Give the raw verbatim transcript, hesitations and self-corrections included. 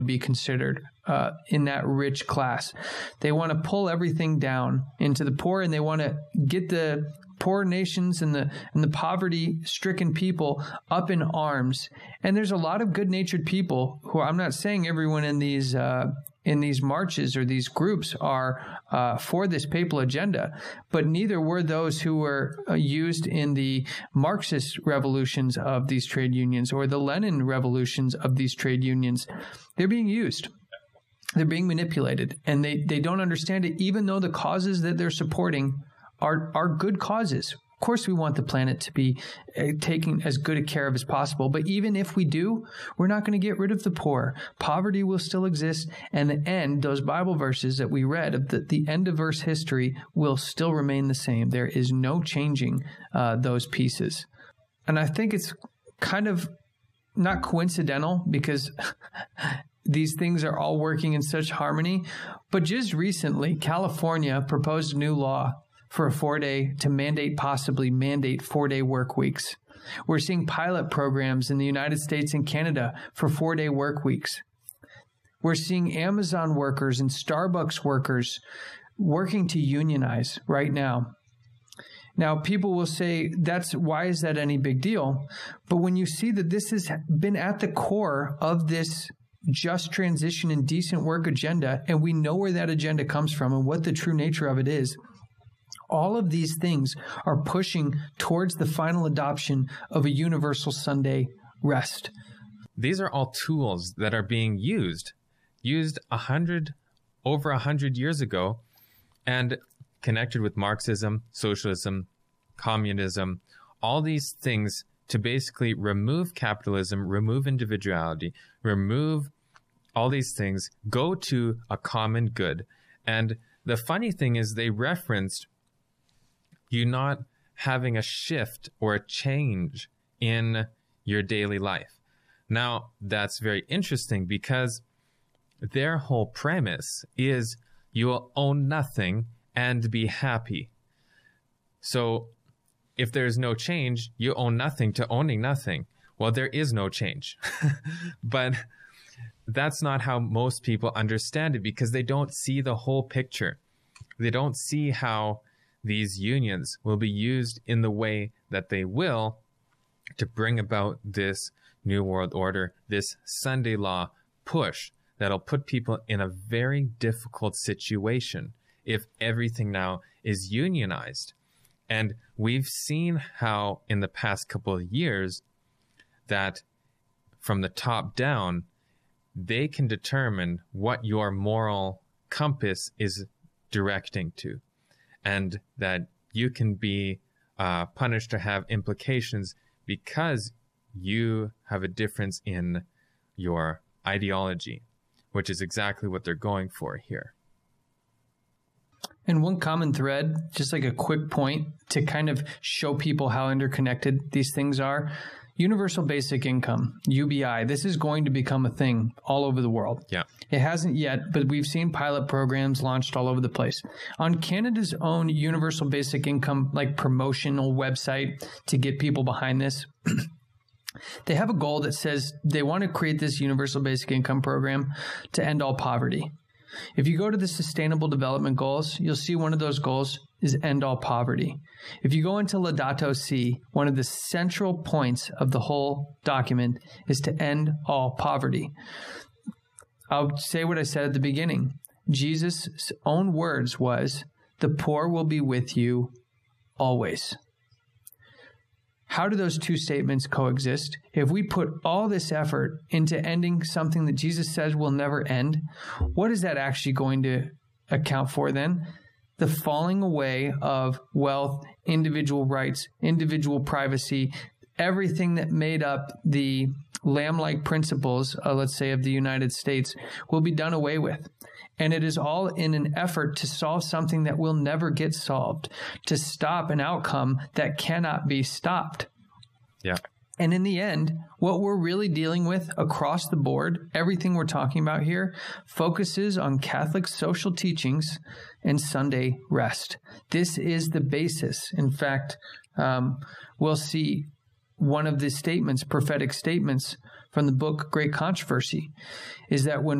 be considered uh, in that rich class. They want to pull everything down into the poor, and they want to get the poor nations and the and the poverty-stricken people up in arms. And there's a lot of good-natured people who, I'm not saying everyone in these uh, in these marches or these groups are uh, for this papal agenda, but neither were those who were uh, used in the Marxist revolutions of these trade unions or the Lenin revolutions of these trade unions. They're being used. They're being manipulated, and they, they don't understand it, even though the causes that they're supporting are are good causes. Of course, we want the planet to be uh, taken as good a care of as possible. But even if we do, we're not going to get rid of the poor. Poverty will still exist. And the end, those Bible verses that we read, of the, the end of verse history will still remain the same. There is no changing uh, those pieces. And I think it's kind of not coincidental, because these things are all working in such harmony. But just recently, California proposed a new law for a four-day, to mandate, possibly mandate four-day work weeks. We're seeing pilot programs in the United States and Canada for four-day work weeks. We're seeing Amazon workers and Starbucks workers working to unionize right now. Now, people will say, that's why is that any big deal? But when you see that this has been at the core of this just transition and decent work agenda, and we know where that agenda comes from and what the true nature of it is, all of these things are pushing towards the final adoption of a universal Sunday rest. These are all tools that are being used, used a hundred, over a hundred years ago, and connected with Marxism, socialism, communism, all these things to basically remove capitalism, remove individuality, remove all these things, go to a common good. And the funny thing is, they referenced you not having a shift or a change in your daily life. Now, that's very interesting, because their whole premise is you will own nothing and be happy. So if there's no change, you own nothing to owning nothing. Well, there is no change. But that's not how most people understand it, because they don't see the whole picture. They don't see how these unions will be used in the way that they will to bring about this New World Order, this Sunday law push that'll put people in a very difficult situation if everything now is unionized. And we've seen how in the past couple of years that from the top down, they can determine what your moral compass is directing to, and that you can be uh, punished or have implications because you have a difference in your ideology, which is exactly what they're going for here. And one common thread, just like a quick point to kind of show people how interconnected these things are. Universal Basic Income, U B I, this is going to become a thing all over the world. Yeah. It hasn't yet, but we've seen pilot programs launched all over the place. On Canada's own Universal Basic Income, like promotional website to get people behind this, they have a goal that says they want to create this Universal Basic Income program to end all poverty. If you go to the Sustainable Development Goals, you'll see one of those goals is end all poverty. If you go into Laudato Si, one of the central points of the whole document is to end all poverty. I'll say what I said at the beginning. Jesus' own words was, "The poor will be with you always." How do those two statements coexist? If we put all this effort into ending something that Jesus says will never end, what is that actually going to account for then? The falling away of wealth, individual rights, individual privacy, everything that made up the lamb-like principles, uh, let's say, of the United States will be done away with. And it is all in an effort to solve something that will never get solved, to stop an outcome that cannot be stopped. Yeah. And in the end, what we're really dealing with across the board, everything we're talking about here, focuses on Catholic social teachings and Sunday rest. This is the basis. In fact, um, we'll see one of the statements, prophetic statements from the book Great Controversy, is that when